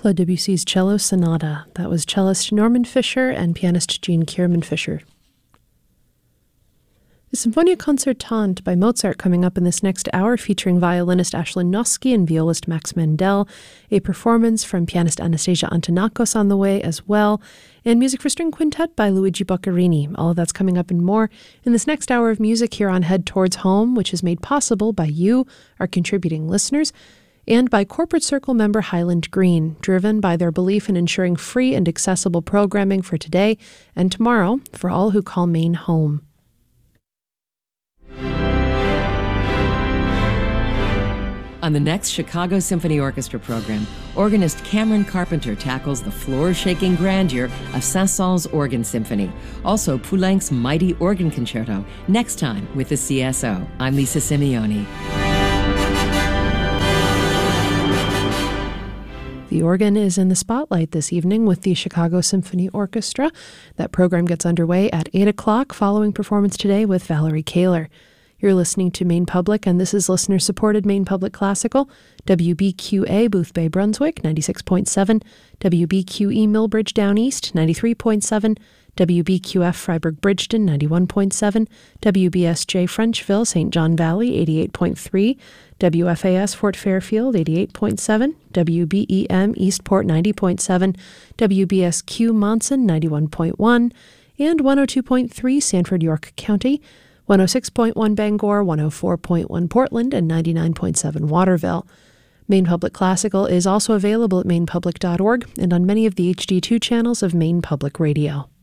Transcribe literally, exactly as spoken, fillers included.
Claude Debussy's Cello Sonata. That was cellist Norman Fischer and pianist Jean Kierman Fischer. The Symphonia Concertante by Mozart coming up in this next hour, featuring violinist Ashlyn Noski and violist Max Mandel, a performance from pianist Anastasia Antonakos on the way as well, and music for string quintet by Luigi Boccherini. All of that's coming up and more in this next hour of music here on Head Towards Home, which is made possible by you, our contributing listeners, and by Corporate Circle member Highland Green, driven by their belief in ensuring free and accessible programming for today and tomorrow for all who call Maine home. On the next Chicago Symphony Orchestra program, organist Cameron Carpenter tackles the floor-shaking grandeur of Saint-Saëns Organ Symphony. Also, Poulenc's Mighty Organ Concerto, next time with the C S O. I'm Lisa Simeoni. The organ is in the spotlight this evening with the Chicago Symphony Orchestra. That program gets underway at eight o'clock following performance today with Valerie Kaler. You're listening to Maine Public, and this is listener-supported Maine Public Classical, W B Q A Boothbay, Brunswick, ninety-six point seven, W B Q E Millbridge Down East, ninety-three point seven, W B Q F Freiburg Bridgeton, ninety-one point seven, W B S J Frenchville, Saint John Valley, eighty-eight point three, W F A S Fort Fairfield, eighty-eight point seven, W B E M Eastport, ninety point seven, W B S Q Monson, ninety-one point one, and one oh two point three Sanford York County, one oh six point one Bangor, one oh four point one Portland, and ninety-nine point seven Waterville. Maine Public Classical is also available at maine public dot org and on many of the H D two channels of Maine Public Radio.